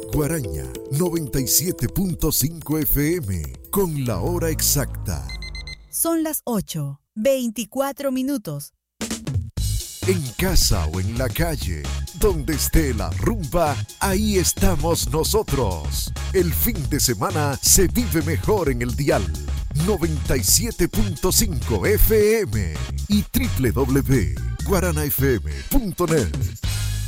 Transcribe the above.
Guaraña 97.5 FM con la hora exacta. Son las 8:24. En casa o en la calle, donde esté la rumba, ahí estamos nosotros. El fin de semana se vive mejor en el dial 97.5 FM y www.guaranafm.net.